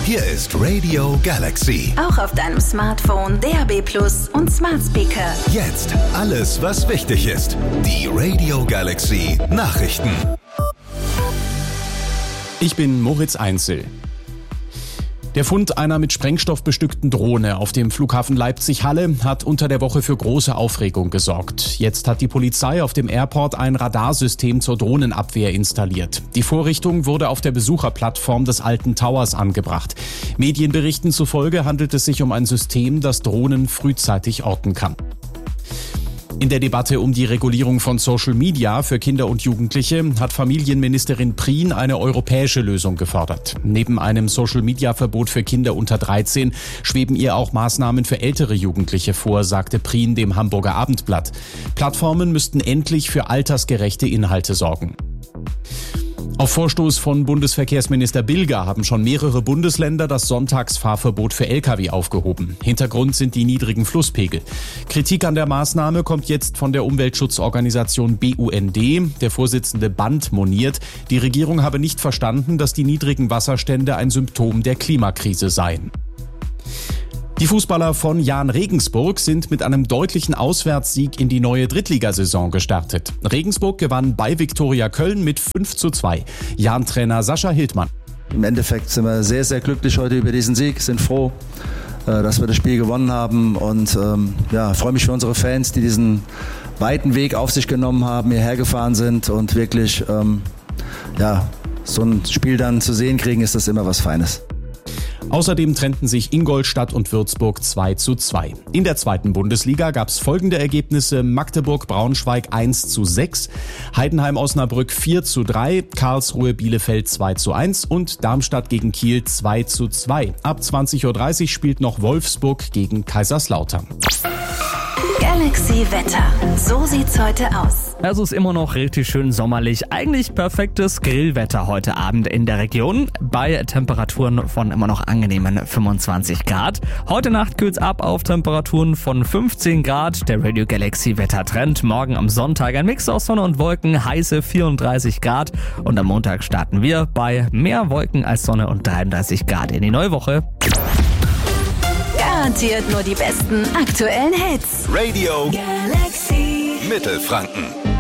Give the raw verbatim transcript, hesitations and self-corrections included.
Hier ist Radio Galaxy. Auch auf deinem Smartphone, D A B Plus und Smart Speaker. Jetzt alles, was wichtig ist. Die Radio Galaxy Nachrichten. Ich bin Moritz Einzel. Der Fund einer mit Sprengstoff bestückten Drohne auf dem Flughafen Leipzig-Halle hat unter der Woche für große Aufregung gesorgt. Jetzt hat die Polizei auf dem Airport ein Radarsystem zur Drohnenabwehr installiert. Die Vorrichtung wurde auf der Besucherplattform des Alten Towers angebracht. Medienberichten zufolge handelt es sich um ein System, das Drohnen frühzeitig orten kann. In der Debatte um die Regulierung von Social Media für Kinder und Jugendliche hat Familienministerin Prien eine europäische Lösung gefordert. Neben einem Social-Media-Verbot für Kinder unter dreizehn schweben ihr auch Maßnahmen für ältere Jugendliche vor, sagte Prien dem Hamburger Abendblatt. Plattformen müssten endlich für altersgerechte Inhalte sorgen. Auf Vorstoß von Bundesverkehrsminister Bilger haben schon mehrere Bundesländer das Sonntagsfahrverbot für L K W aufgehoben. Hintergrund sind die niedrigen Flusspegel. Kritik an der Maßnahme kommt jetzt von der Umweltschutzorganisation B U N D. Der Vorsitzende Band moniert, die Regierung habe nicht verstanden, dass die niedrigen Wasserstände ein Symptom der Klimakrise seien. Die Fußballer von Jahn Regensburg sind mit einem deutlichen Auswärtssieg in die neue Drittligasaison gestartet. Regensburg gewann bei Viktoria Köln mit fünf zu zwei. Jahn-Trainer Sascha Hildmann. Im Endeffekt sind wir sehr, sehr glücklich heute über diesen Sieg, sind froh, dass wir das Spiel gewonnen haben und ähm, ja, freue mich für unsere Fans, die diesen weiten Weg auf sich genommen haben, hierher gefahren sind und wirklich ähm, ja, so ein Spiel dann zu sehen kriegen, ist das immer was Feines. Außerdem trennten sich Ingolstadt und Würzburg zwei zu zwei. In der zweiten Bundesliga gab es folgende Ergebnisse: Magdeburg-Braunschweig eins zu sechs, Heidenheim-Osnabrück vier zu drei, Karlsruhe-Bielefeld zwei zu eins und Darmstadt gegen Kiel zwei zu zwei. Ab zwanzig Uhr dreißig spielt noch Wolfsburg gegen Kaiserslautern. Galaxy Wetter. So sieht's heute aus. Es ist immer noch richtig schön sommerlich. Eigentlich perfektes Grillwetter heute Abend in der Region. Bei Temperaturen von immer noch angenehmen fünfundzwanzig Grad. Heute Nacht kühlt's ab auf Temperaturen von fünfzehn Grad. Der Radio Galaxy Wettertrend. Morgen am Sonntag ein Mix aus Sonne und Wolken. Heiße vierunddreißig Grad. Und am Montag starten wir bei mehr Wolken als Sonne und dreiunddreißig Grad in die neue Woche. Garantiert nur die besten aktuellen Hits. Radio Galaxy Mittelfranken.